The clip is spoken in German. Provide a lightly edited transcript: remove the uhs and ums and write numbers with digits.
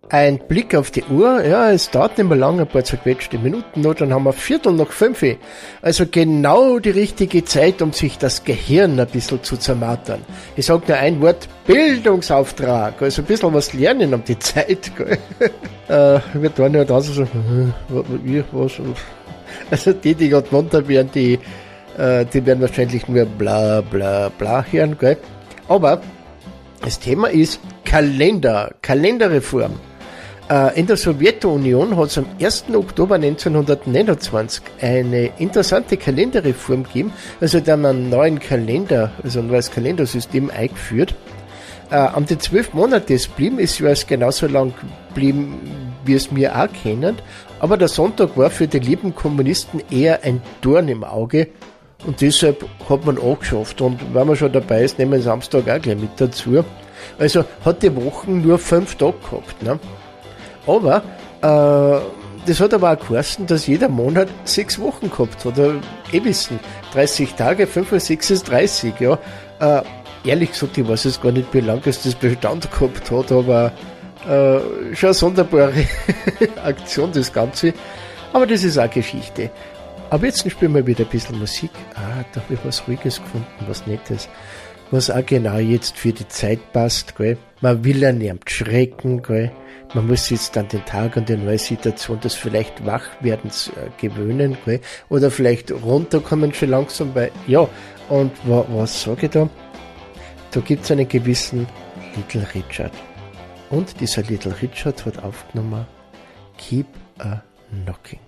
Ein Blick auf die Uhr, ja, es dauert nicht mehr lange, ein paar zerquetschte Minuten noch, dann haben wir 4:45. Also genau die richtige Zeit, um sich das Gehirn ein bisschen zu zermartern. Ich sag nur ein Wort, Bildungsauftrag, also ein bisschen was lernen um die Zeit, gell. Wir tun ja da so, was, also die gerade munter werden, die werden wahrscheinlich nur bla bla bla hören, gell. Aber das Thema ist Kalenderreform. In der Sowjetunion hat es am 1. Oktober 1929 eine interessante Kalenderreform gegeben, also dann einen neuen Kalender, also ein neues Kalendersystem eingeführt. An die 12 Monate des blieben ist ja genauso lang geblieben, wie es wir auch kennen, aber der Sonntag war für die lieben Kommunisten eher ein Dorn im Auge und deshalb hat man angeschafft und wenn man schon dabei ist, nehmen wir den Samstag auch gleich mit dazu. Also hat die Wochen nur 5 Tage gehabt, ne? Aber das hat aber auch geheißen, dass jeder Monat 6 Wochen gehabt hat. Wissen, 30 Tage, 5 und 6 ist 30, ja. Ehrlich gesagt, ich weiß jetzt gar nicht, wie lange es das Bestand gehabt hat, aber schon eine sonderbare Aktion, das Ganze. Aber das ist auch Geschichte. Aber jetzt spielen wir wieder ein bisschen Musik. Da habe ich was Ruhiges gefunden, was Nettes. Was auch genau jetzt für die Zeit passt, gell. Man will ja nicht schrecken, gell. Man muss jetzt an den Tag und die neue Situation des vielleicht Wachwerdens gewöhnen, gell? Oder vielleicht runterkommen schon langsam, weil, ja, und was sage ich da? Da gibt's einen gewissen Little Richard. Und dieser Little Richard hat aufgenommen Keep a Knocking.